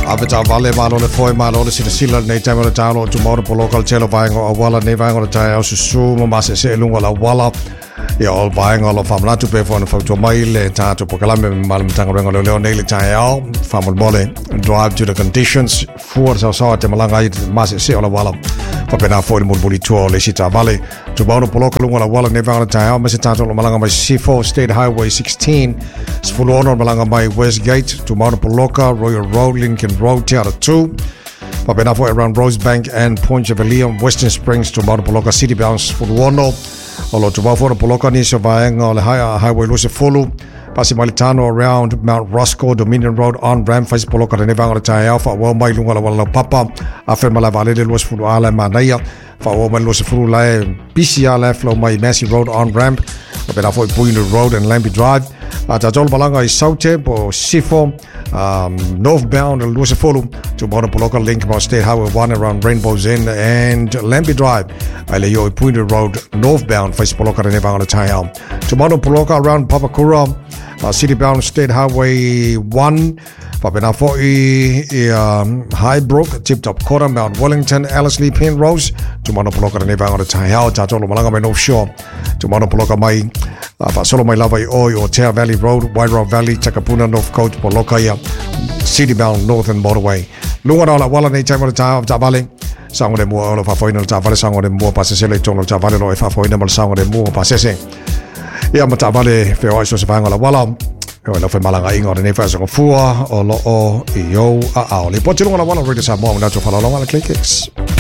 Avita vale malo le foi malo le sila nei time le talo to motor po local chelo vaingo wala nei vaingo le tai su ma se lunga la wala ya all vaingo lo famla to pay for to mai le tato po kala me mal mtanga rengo le nei le tai ao famul mole drive to the conditions for so te malanga ma se ola wala pa pena foi mo boli to le sita vale to motor po local lunga la wala nei vaingo le tai ao ma se tato malanga mai C4 State Highway 16 full honor malanga mai Westgate to motor po local Royal Road Lincoln Road Tiara 2 Papena for around Rosebank and Point Chevalier Western Springs to Motopoloka City bounce for Wono Olo to Bafora Poloka ni Vaenga le highway Luce Fulu Pasimalitano around Mount Roscoe Dominion Road on Ram Face Poloka de Nevanga Tai Alpha Well Mai Lunga Wala Papa Afirma Vale de Luce Fulu Ala Manaya Fa Woman Luce Fulu La PCR left Flow Mai Massey Road on Ramp Papena for Buino Road and Lambie Drive Tajol Balanga is Saute or Sifo northbound and Luce Fulu to Motopoloka Link about State Highway 1 around Rainbow's Inn and Lambie Drive Aleo Puino Road northbound Face Poloka de Nevanga Tai to Motopoloka around Papakura City bound State Highway 1 Papena for Highbrook Tip Top Quarter Mount Wellington Ellerslie Penrose to Motopoloka de Nevanga Tai Tajolo Malanga North Shore to Motopoloka Mai Solo Mai Lava Oi or Terra Valley Road Wairau Valley Takapuna North Coast Polokaya City bound Northern Motorway Lunga la wala nei time ta vale sango de mo lo fa foina ta vale sango de mo pasese le tono ta vale lo fa foina mal sango de mo pasese ia mata vale fe o so se fanga la wala o lo fe malanga ingo de nei fa so fua o lo o io a le potilo la wala re sa mo na to fa la longa la clicks